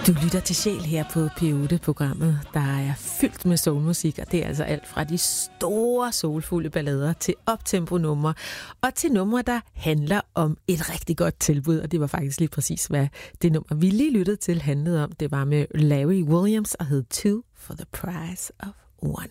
Du lytter til Sjæl her på P8-programmet, der er fyldt med soulmusik, og det er altså alt fra de store soulfulde ballader til optempo-numre, og til numre, der handler om et rigtig godt tilbud, og det var faktisk lige præcis, hvad det nummer, vi lige lyttede til, handlede om. Det var med Larry Williams og hed Two for the Price of One.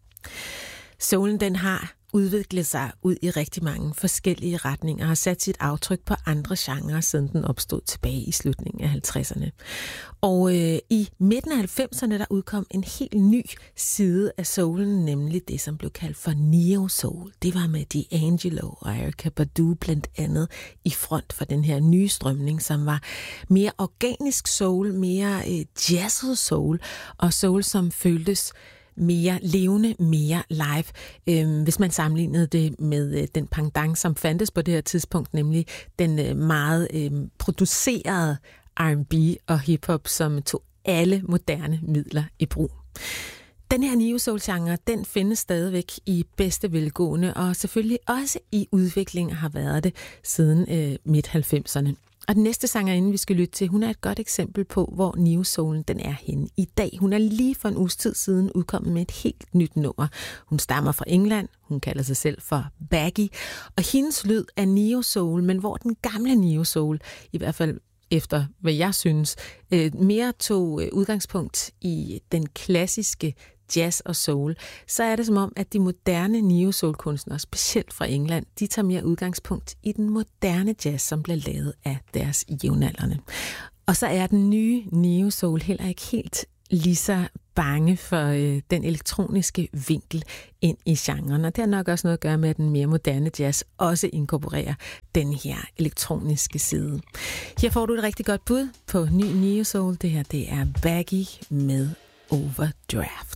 Soulen, den har udviklet sig ud i rigtig mange forskellige retninger og har sat sit aftryk på andre genrer, siden den opstod tilbage i slutningen af 50'erne. Og i midten af 90'erne, der udkom en helt ny side af soulen, nemlig det, som blev kaldt for neo-soul. Det var med D'Angelo og Erykah Badu blandt andet i front for den her nye strømning, som var mere organisk soul, mere jazzet soul, og soul, som føltes mere levende, mere live, hvis man sammenlignede det med den pendant, som fandtes på det her tidspunkt, nemlig den meget producerede R&B og hiphop, som tog alle moderne midler i brug. Den her neo soul genre, den findes stadigvæk i bedste velgående, og selvfølgelig også i udvikling har været det siden midt-90'erne. Og den næste sangerinde, vi skal lytte til, hun er et godt eksempel på, hvor neo-soulen den er henne i dag. Hun er lige for en uges tid siden udkommet med et helt nyt nummer. Hun stammer fra England, hun kalder sig selv for Baggy, og hendes lyd er neo-soul, men hvor den gamle neo-soul, i hvert fald efter hvad jeg synes, mere tog udgangspunkt i den klassiske jazz og soul, så er det som om, at de moderne neo-soul-kunstnere, specielt fra England, de tager mere udgangspunkt i den moderne jazz, som bliver lavet af deres jævnaldrende. Og så er den nye neo-soul heller ikke helt lige så bange for den elektroniske vinkel ind i genren. Og det har nok også noget at gøre med, at den mere moderne jazz også inkorporerer den her elektroniske side. Her får du et rigtig godt bud på ny neo-soul. Det her, det er Baggy med Overdraft.